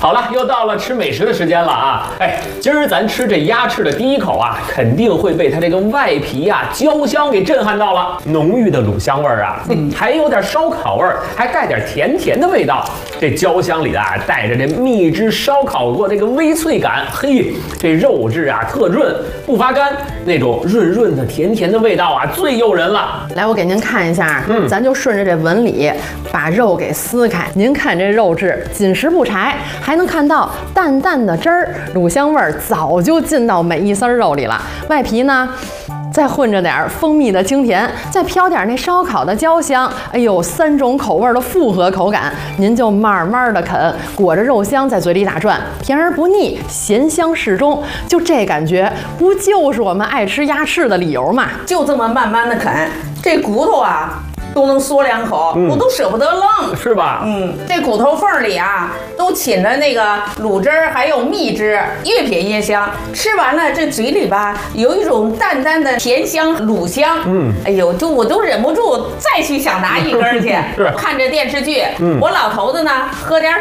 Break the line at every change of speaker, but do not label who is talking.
好了，又到了吃美食的时间了啊！哎，今儿咱吃这鸭翅的第一口啊，肯定会被它这个外皮啊焦香给震撼到了。浓郁的卤香味儿啊，还有点烧烤味儿，还带点甜甜的味道。这焦香里啊，带着这蜜汁烧烤过这个微脆感。嘿，这肉质啊特润，不发干，那种润润的甜甜的味道啊，最诱人了。
来，我给您看一下，咱就顺着这纹理把肉给撕开。您看这肉质紧实不柴，还能看到淡淡的汁儿，卤香味儿早就进到每一丝肉里了。外皮呢，再混着点蜂蜜的清甜，再飘点那烧烤的焦香，哎呦，3种口味的复合口感，您就慢慢的啃，裹着肉香在嘴里打转，甜而不腻，咸香适中，就这感觉，不就是我们爱吃鸭翅的理由吗？
就这么慢慢的啃，这骨头啊都能嗦2口，我都舍不得扔，
是吧？
这骨头缝里啊都浸着那个卤汁儿，还有蜜汁，越撇越香。吃完了这嘴里吧有一种淡淡的甜香、卤香。哎呦，我都忍不住再去想拿一根去。看着电视剧，我老头子呢喝点